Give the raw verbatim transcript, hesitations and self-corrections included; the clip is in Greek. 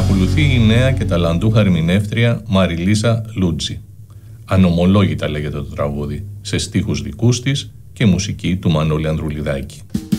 Ακολουθεί η νέα και ταλαντούχα ερμηνεύτρια Μαριλίζα Λούτζη. Ανομολόγητα λέγεται το τραγούδι, σε στίχους δικούς της και μουσική του Μανώλη Ανδρουλιδάκη.